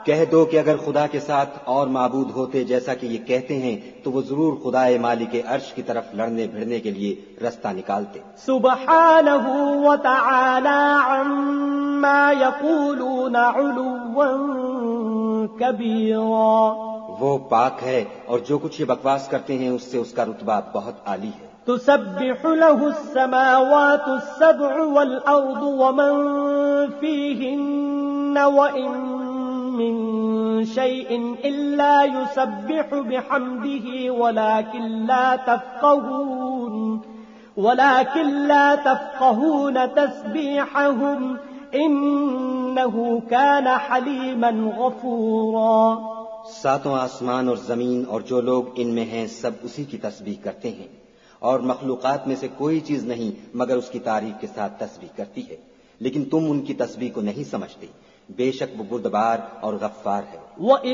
کہہ دو کہ اگر خدا کے ساتھ اور معبود ہوتے جیسا کہ یہ کہتے ہیں تو وہ ضرور خدائے مالک عرش کی طرف لڑنے بھڑنے کے لیے رستہ نکالتے. سبحانہ وتعالی عما یقولون علوا کبیرا. وہ پاک ہے اور جو کچھ یہ بکواس کرتے ہیں اس سے اس کا رتبہ بہت عالی ہے. تسبح له السماوات السبع والأرض ومن فيهن وإن من شيء إلا يسبح بحمده ولكن لا تفقهون تسبيحهم إنه كان حليما غفورا. ساتوں آسمان اور زمین اور جو لوگ ان میں ہیں سب اسی کی تسبیح کرتے ہیں اور مخلوقات میں سے کوئی چیز نہیں مگر اس کی تعریف کے ساتھ تسبیح کرتی ہے، لیکن تم ان کی تسبیح کو نہیں سمجھتے. بے شک وہ بردبار اور غفار ہے.